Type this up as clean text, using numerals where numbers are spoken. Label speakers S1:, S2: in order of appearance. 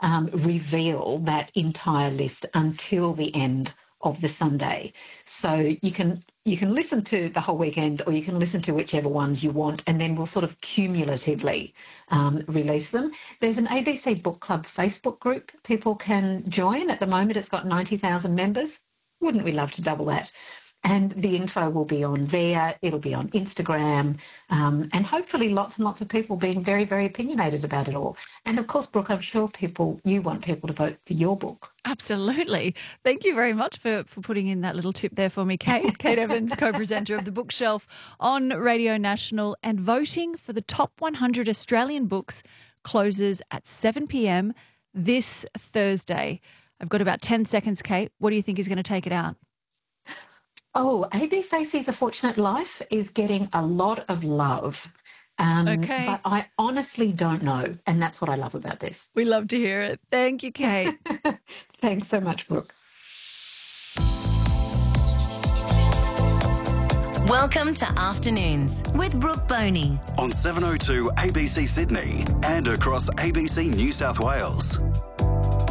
S1: reveal that entire list until the end of the Sunday. So you can listen to the whole weekend, or you can listen to whichever ones you want, and then we'll sort of cumulatively release them. There's an ABC Book Club Facebook group people can join. At the moment, it's got 90,000 members. Wouldn't we love to double that? And the info will be on there. It'll be on Instagram, and hopefully lots and lots of people being very, very opinionated about it all. And of course, Brooke, I'm sure you want people to vote for your book.
S2: Absolutely. Thank you very much for putting in that little tip there for me, Kate. Kate Evans, co-presenter of The Bookshelf on Radio National. And voting for the top 100 Australian books closes at 7 p.m. this Thursday. I've got about 10 seconds, Kate. What do you think is going to take it out?
S1: Oh, A.B. Facey's A Fortunate Life is getting a lot of love.
S2: Okay.
S1: But I honestly don't know, and that's what I love about this.
S2: We love to hear it. Thank you, Kate.
S1: Thanks so much, Brooke.
S3: Welcome to Afternoons with Brooke Boney
S4: on 702 ABC Sydney and across ABC New South Wales.